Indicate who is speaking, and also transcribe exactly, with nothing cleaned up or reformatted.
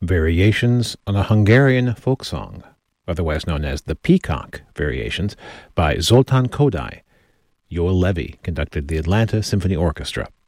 Speaker 1: Variations on a Hungarian folk song, otherwise known as the Peacock Variations, by Zoltán Kodály. Joel Levy conducted the Atlanta Symphony Orchestra.